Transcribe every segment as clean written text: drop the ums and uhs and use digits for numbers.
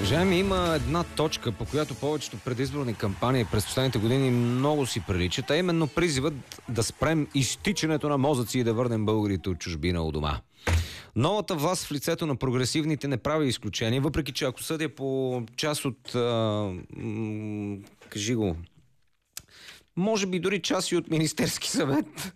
Уважаеми, има една точка, по която повечето предизборни кампании през последните години много си приличат, а именно призивът да спрем изтичането на мозъци и да върнем българите от чужбина у дома. Новата власт в лицето на прогресивните не прави изключение, въпреки че ако съдя по част от кажи го, може би дори част и от Министерски съвет,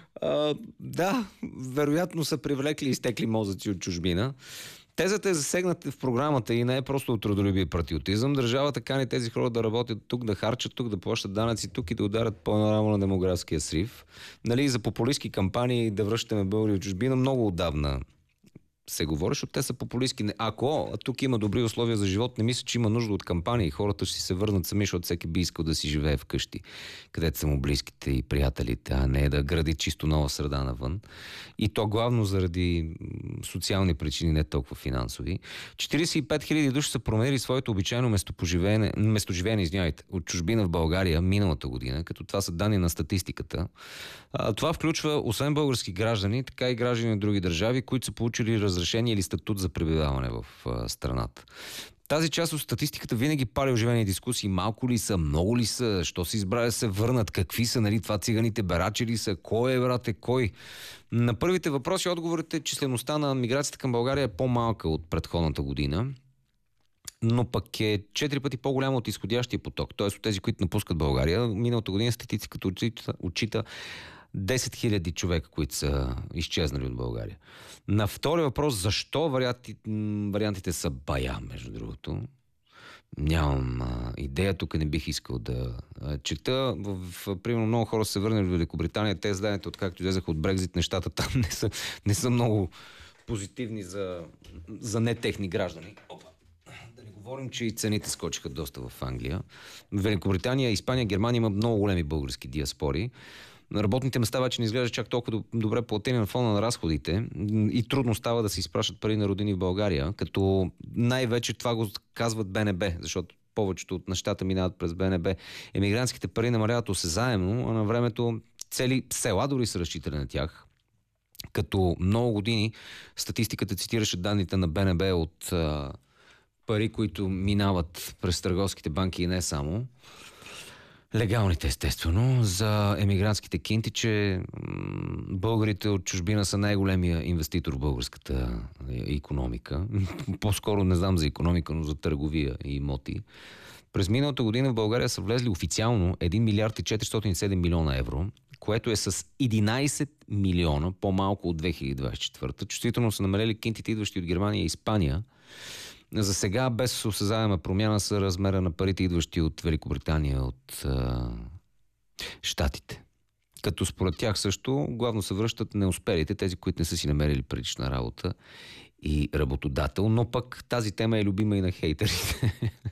да, вероятно са привлекли изтекли мозъци от чужбина. Тезата е засегната в програмата и не е просто от трудолюбие и патриотизъм. Държавата кани тези хора да работят тук, да харчат тук, да плащат данъци тук и да ударят по-нарамо на демографския срив. Нали, за популистки кампании да връщаме българи от чужбина много отдавна се говори, защото те са популистки. Ако тук има добри условия за живот, не мисля, че има нужда от кампании. Хората ще си се върнат сами, защото всеки би искал да си живее вкъщи, където са му близките и приятелите, а не да гради чисто нова среда навън. И то главно заради социални причини, не толкова финансови. 45 хиляди души са променили своето обичайно местоживеене от чужбина в България миналата година, като това са данни на статистиката. Това включва освен български граждани, така и граждани на други държави, които са получили разрешение или статут за пребиваване в страната. Тази част от статистиката винаги пали оживени дискусии. Малко ли са, много ли са, що се избрали да се върнат, какви са, нали, това циганите берачи ли са, кой е, брате, кой? На първите въпроси отговорите, числеността на миграцията към България е по-малка от предходната година, но пък е 4 пъти по-голяма от изходящия поток, т.е. от тези, които напускат България. Миналата година статистиката отчита 10 000 човека, които са изчезнали от България. На втори въпрос, защо вариантите са бая, между другото. Нямам идея, тук не бих искал да чета. Примерно много хора се върнали в Великобритания. Те знаете, откакто излезаха от Брекзит, нещата там не са много позитивни за нетехни граждани. Да не говорим, че и цените скочиха доста в Англия. Великобритания, Испания, Германия има много големи български диаспори. Работните места вече не изглеждат чак толкова добре платени на фона на разходите и трудно става да се изпращат пари на родини в България, като най-вече това го казват БНБ, защото повечето от нещата минават през БНБ. Емигрантските пари намаляват осезаемо, а на времето цели села дори са разчитали на тях. Като много години статистиката цитираше данните на БНБ от пари, които минават през търговските банки и не само. Легалните, естествено, за емигрантските кинти, че българите от чужбина са най-големия инвеститор в българската икономика. По-скоро не знам за икономика, но за търговия и имоти. През миналата година в България са влезли официално 1 милиард и 407 милиона евро, което е с 11 милиона по-малко от 2024. Чувствително са намалели кинтите, идващи от Германия и Испания. За сега без осезаема промяна са размера на парите, идващи от Великобритания, от Щатите. Като според тях също главно се връщат неуспелите, тези, които не са си намерили прилична работа и работодател, но пък тази тема е любима и на хейтерите.